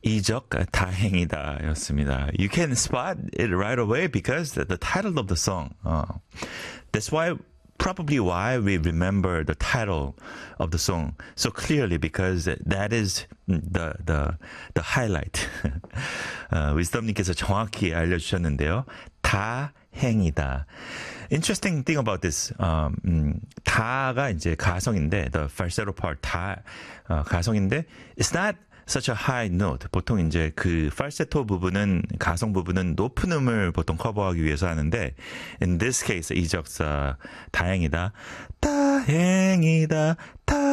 이적 다행이다였습니다. You can spot it right away because the title of the song. That's why probably why we remember the title of the song so clearly because that is the highlight. wisdom님께서 정확히 알려주셨는데요. 다행이다. Interesting thing about this. 다가 이제 가성인데 the falsetto part 다 가성인데 it's not such a high note. 보통 이제 그 falsetto 부분은 가성 부분은 높은 음을 보통 커버하기 위해서 하는데 in this case 이적사 다행이다. 다행이다.